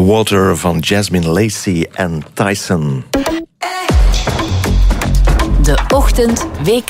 Water van Jasmine Lacey en Tyson. De Ochtend WK.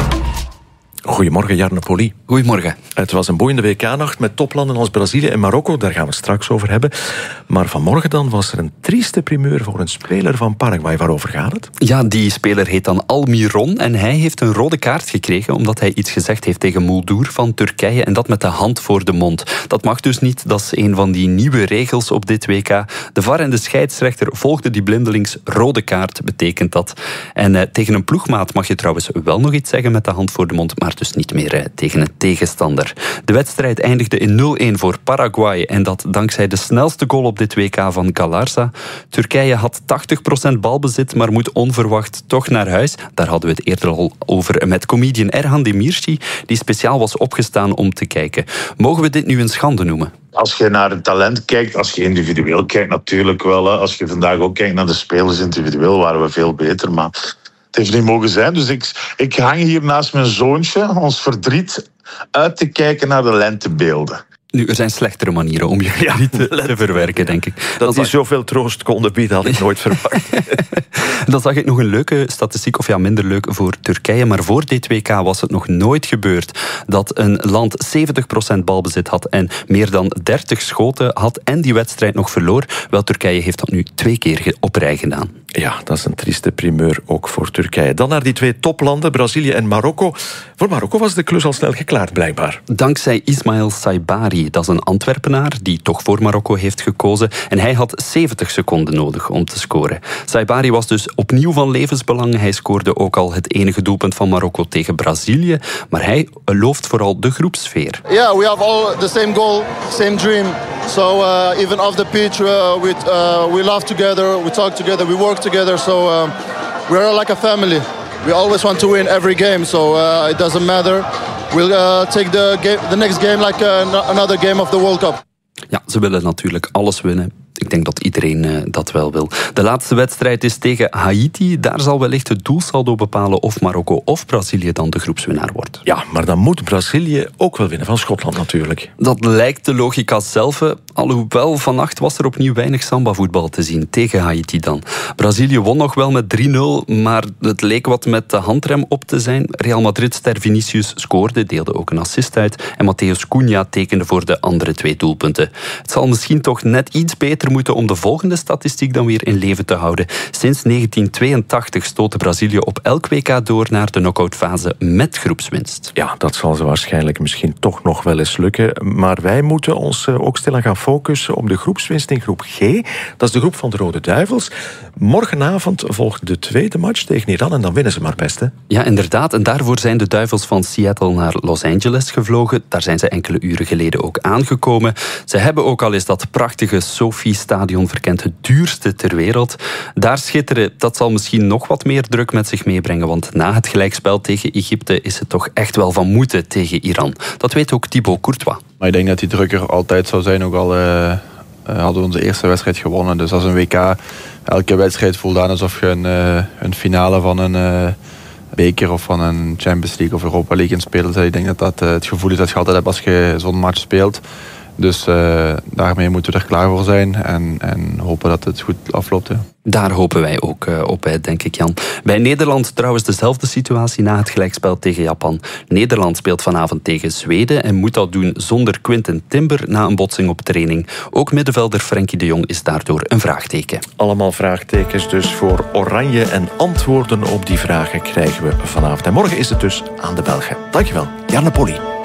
Goedemorgen, Jarno Poli. Goedemorgen. Het was een boeiende WK-nacht met toplanden als Brazilië en Marokko. Daar gaan we het straks over hebben. Maar vanmorgen dan was er een trieste primeur voor een speler van Paraguay. Waarover gaat het? Ja, die speler heet dan Almiron en hij heeft een rode kaart gekregen omdat hij iets gezegd heeft tegen Muldur van Turkije en dat met de hand voor de mond. Dat mag dus niet, dat is een van die nieuwe regels op dit WK. De VAR en de scheidsrechter volgden die blindelings. Rode kaart betekent dat. En tegen een ploegmaat mag je trouwens wel nog iets zeggen met de hand voor de mond, maar dus niet meer tegen een tegenstander. De wedstrijd eindigde in 0-1 voor Paraguay en dat dankzij de snelste goal op dit WK van Galarza. Turkije had 80% balbezit, maar moet onverwacht toch naar huis. Daar hadden we het eerder al over met comedian Erhan Demirci, die speciaal was opgestaan om te kijken. Mogen we dit nu een schande noemen? Als je naar het talent kijkt, als je individueel kijkt natuurlijk wel. Als je vandaag ook kijkt naar de spelers individueel, waren we veel beter, maar het heeft niet mogen zijn. Dus ik hang hier naast mijn zoontje, ons verdriet, uit te kijken naar de lentebeelden. Nu, er zijn slechtere manieren om je verdriet te verwerken, denk ik. Dat die zoveel troost konden bieden, had ik nooit verwacht. Dan zag ik nog een leuke statistiek, of ja, minder leuk voor Turkije. Maar voor dit WK was het nog nooit gebeurd dat een land 70% balbezit had en meer dan 30 schoten had en die wedstrijd nog verloor. Wel, Turkije heeft dat nu 2 keer op rij gedaan. Ja, dat is een trieste primeur ook voor Turkije. Dan naar die 2 toplanden, Brazilië en Marokko. Voor Marokko was de klus al snel geklaard, blijkbaar. Dankzij Ismail Saibari, dat is een Antwerpenaar die toch voor Marokko heeft gekozen. En hij had 70 seconden nodig om te scoren. Saibari was dus opnieuw van levensbelang. Hij scoorde ook al het enige doelpunt van Marokko tegen Brazilië. Maar hij looft vooral de groepsfeer. Yeah, we have all the same goal, same dream. So even off the pitch, we laugh together, we talk together, we work together. So we are like a family. We always want to win every game, so it doesn't matter. We'll take the next game like another game of the World Cup. Ja, ze willen natuurlijk alles winnen. Ik denk dat iedereen dat wel wil. De laatste wedstrijd is tegen Haiti. Daar zal wellicht het doelsaldo bepalen of Marokko of Brazilië dan de groepswinnaar wordt. Ja, maar dan moet Brazilië ook wel winnen van Schotland natuurlijk. Dat lijkt de logica zelf. Alhoewel, vannacht was er opnieuw weinig samba-voetbal te zien. Tegen Haiti dan. Brazilië won nog wel met 3-0, maar het leek wat met de handrem op te zijn. Real Madrid-ster Vinicius scoorde, deelde ook een assist uit. En Mateus Cunha tekende voor de andere 2 doelpunten. Het zal misschien toch net iets beter moeten om de volgende statistiek dan weer in leven te houden. Sinds 1982 stootte Brazilië op elk WK door naar de knock-outfase met groepswinst. Ja, dat zal ze waarschijnlijk misschien toch nog wel eens lukken. Maar wij moeten ons ook stilaan gaan focussen op de groepswinst in groep G. Dat is de groep van de Rode Duivels. Morgenavond volgt de tweede match tegen Iran en dan winnen ze maar best, hè? Ja, inderdaad. En daarvoor zijn de Duivels van Seattle naar Los Angeles gevlogen. Daar zijn ze enkele uren geleden ook aangekomen. Ze hebben ook al eens dat prachtige Sophie-stadion verkend, het duurste ter wereld. Daar schitteren, dat zal misschien nog wat meer druk met zich meebrengen, want na het gelijkspel tegen Egypte is het toch echt wel van moeten tegen Iran. Dat weet ook Thibaut Courtois. Maar ik denk dat die druk er altijd zou zijn, ook al hadden we onze eerste wedstrijd gewonnen. Dus als een WK elke wedstrijd voelt aan alsof je een finale van een beker of van een Champions League of Europa League in speelt. Ik denk dat dat het gevoel is dat je altijd hebt als je zo'n match speelt. Dus daarmee moeten we er klaar voor zijn en hopen dat het goed afloopt. Ja. Daar hopen wij ook op, denk ik, Jan. Bij Nederland trouwens dezelfde situatie na het gelijkspel tegen Japan. Nederland speelt vanavond tegen Zweden en moet dat doen zonder Quinten Timber na een botsing op training. Ook middenvelder Frenkie de Jong is daardoor een vraagteken. Allemaal vraagtekens dus voor Oranje en antwoorden op die vragen krijgen we vanavond. En morgen is het dus aan de Belgen. Dankjewel, Jarno Poli.